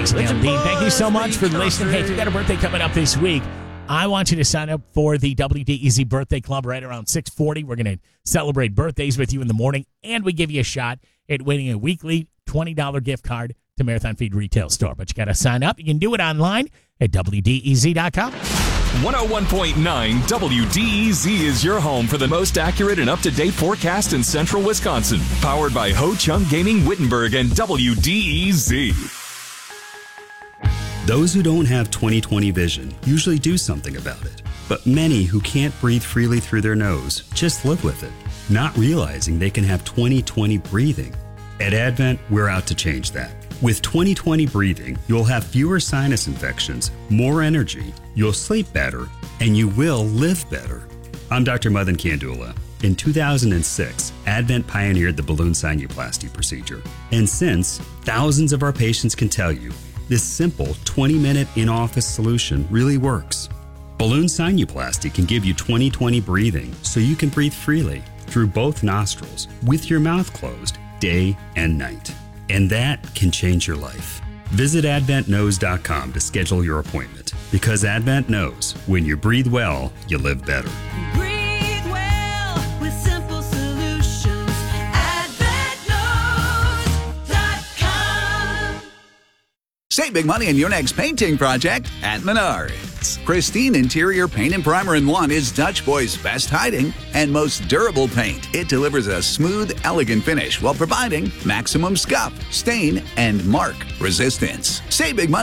Thanks, Cam Dean. Thank you so much for listening. Hey, if you got a birthday coming up this week, I want you to sign up for the WDEZ Birthday Club right around 6:40. We're going to celebrate birthdays with you in the morning, and we give you a shot at winning a weekly $20 gift card to Marathon Feed Retail Store. But you got to sign up. You can do it online at WDEZ.com. 101.9 WDEZ is your home for the most accurate and up-to-date forecast in central Wisconsin. Powered by Ho Chunk Gaming Wittenberg and WDEZ. Those who don't have 20/20 vision usually do something about it. But many who can't breathe freely through their nose just live with it, not realizing they can have 20/20 breathing. At Advent, we're out to change that. With 20/20 breathing, you'll have fewer sinus infections, more energy, you'll sleep better, and you will live better. I'm Dr. Madan Kandula. In 2006, Advent pioneered the balloon sinuplasty procedure. And since, thousands of our patients can tell you, this simple 20-minute in-office solution really works. Balloon sinuplasty can give you 20/20 breathing so you can breathe freely through both nostrils with your mouth closed day and night. And that can change your life. Visit AdventKnows.com to schedule your appointment because Advent knows when you breathe well, you live better. Breathe well with simple solutions. AdventKnows.com. Save big money on your next painting project at Menards. Pristine Interior Paint and Primer in One is Dutch Boy's best hiding and most durable paint. It delivers a smooth, elegant finish while providing maximum scuff, stain, and mark resistance. Save big money